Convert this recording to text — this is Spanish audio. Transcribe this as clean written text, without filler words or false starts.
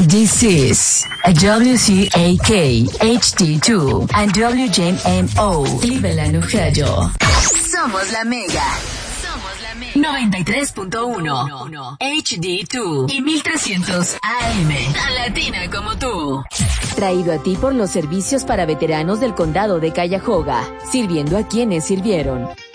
This is a WCAK HD2 and WJMO Cleveland, Ohio. Somos la Mega. 93.1 HD2 y 1300 AM. Tan latina como tú. Traído a ti por los servicios para veteranos del condado de Cuyahoga, sirviendo a quienes sirvieron.